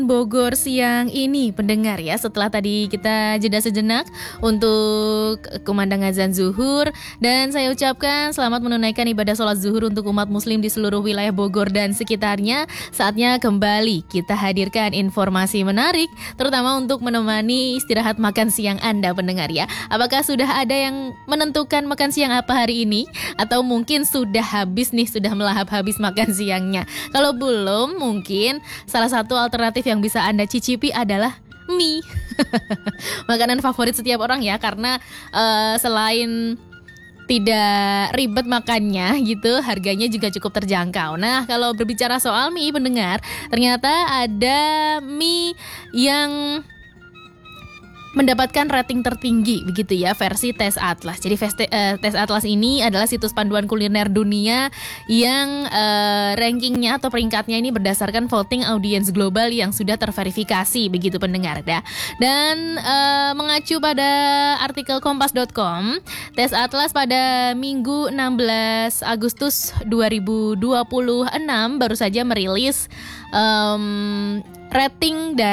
Bogor siang ini pendengar ya, setelah tadi kita jeda sejenak untuk kumandang azan zuhur, dan saya ucapkan selamat menunaikan ibadah sholat zuhur untuk umat muslim di seluruh wilayah Bogor dan sekitarnya. Saatnya kembali kita hadirkan informasi menarik, terutama untuk menemani istirahat makan siang Anda pendengar ya. Apakah sudah ada yang menentukan makan siang apa hari ini? Atau mungkin sudah habis nih, sudah melahap habis makan siangnya? Kalau belum, mungkin salah satu alternatif yang bisa Anda cicipi adalah mie. Makanan favorit setiap orang ya, karena selain tidak ribet makannya gitu, harganya juga cukup terjangkau. Nah, kalau berbicara soal mie pendengar, ternyata ada mie yang mendapatkan rating tertinggi begitu ya, versi Tes Atlas. Jadi Tes Atlas ini adalah situs panduan kuliner dunia yang rankingnya atau peringkatnya ini berdasarkan voting audiens global yang sudah terverifikasi begitu pendengar ya. Dan mengacu pada artikel kompas.com, Tes Atlas pada Minggu 16 Agustus 2026 baru saja merilis rating dari